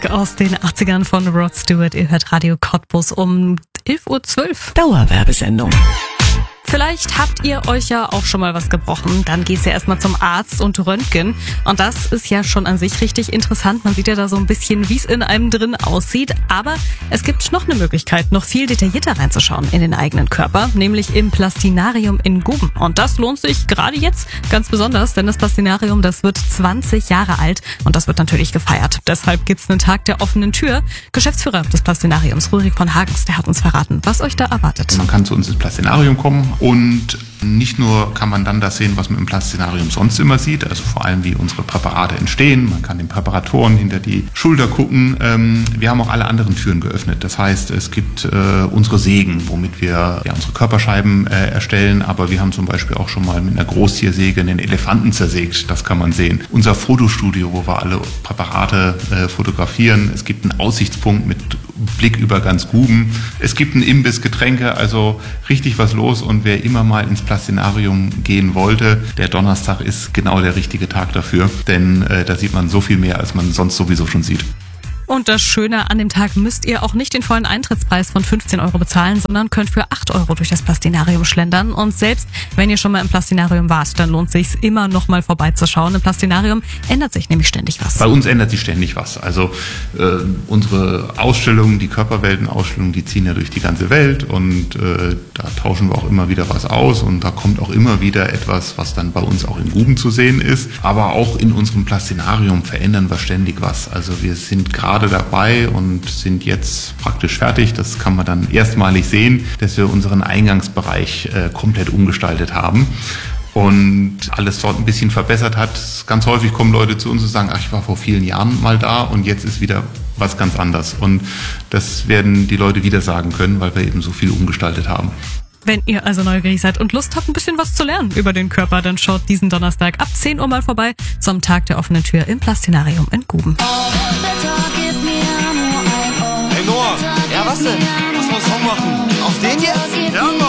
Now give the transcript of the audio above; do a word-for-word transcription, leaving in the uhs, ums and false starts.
aus den achtzigern von Rod Stewart. Ihr hört Radio Cottbus um elf Uhr zwölf. Dauerwerbesendung. Vielleicht habt ihr euch ja auch schon mal was gebrochen. Dann geht's ja erstmal zum Arzt und Röntgen. Und das ist ja schon an sich richtig interessant. Man sieht ja da so ein bisschen, wie es in einem drin aussieht. Aber es gibt noch eine Möglichkeit, noch viel detaillierter reinzuschauen in den eigenen Körper, nämlich im Plastinarium in Guben. Und das lohnt sich gerade jetzt ganz besonders, denn das Plastinarium, das wird zwanzig Jahre alt und das wird natürlich gefeiert. Deshalb gibt's einen Tag der offenen Tür. Geschäftsführer des Plastinariums, Ulrich von Hagens, der hat uns verraten, was euch da erwartet. Man kann zu uns ins Plastinarium kommen. Und nicht nur kann man dann das sehen, was man im Plastinarium sonst immer sieht, also vor allem wie unsere Präparate entstehen. Man kann den Präparatoren hinter die Schulter gucken. Ähm, wir haben auch alle anderen Türen geöffnet. Das heißt, es gibt äh, unsere Sägen, womit wir ja, unsere Körperscheiben äh, erstellen. Aber wir haben zum Beispiel auch schon mal mit einer Großtiersäge einen Elefanten zersägt. Das kann man sehen. Unser Fotostudio, wo wir alle Präparate äh, fotografieren. Es gibt einen Aussichtspunkt mit Blick über ganz Guben. Es gibt einen Imbiss, Getränke, also richtig was los. Und wer immer mal ins Plastinarium gehen wollte, der Donnerstag ist genau der richtige Tag dafür. Denn äh, da sieht man so viel mehr, als man sonst sowieso schon sieht. Und das Schöne an dem Tag, müsst ihr auch nicht den vollen Eintrittspreis von fünfzehn Euro bezahlen, sondern könnt für acht Euro durch das Plastinarium schlendern. Und selbst wenn ihr schon mal im Plastinarium wart, dann lohnt es sich immer noch mal vorbeizuschauen. Im Plastinarium ändert sich nämlich ständig was. Bei uns ändert sich ständig was. Also äh, unsere Ausstellungen, die Körperweltenausstellungen, die ziehen ja durch die ganze Welt und äh, da tauschen wir auch immer wieder was aus und da kommt auch immer wieder etwas, was dann bei uns auch in Guben zu sehen ist. Aber auch in unserem Plastinarium verändern wir ständig was. Also wir sind gerade dabei und sind jetzt praktisch fertig. Das kann man dann erstmalig sehen, dass wir unseren Eingangsbereich äh, komplett umgestaltet haben und alles dort ein bisschen verbessert hat. Ganz häufig kommen Leute zu uns und sagen, ach, ich war vor vielen Jahren mal da und jetzt ist wieder was ganz anderes. Und das werden die Leute wieder sagen können, weil wir eben so viel umgestaltet haben. Wenn ihr also neugierig seid und Lust habt, ein bisschen was zu lernen über den Körper, dann schaut diesen Donnerstag ab zehn Uhr mal vorbei zum Tag der offenen Tür im Plastinarium in Guben. Hey Noah, ja was denn? Lass mal einen Song machen. Auf den jetzt? Ja, Mann.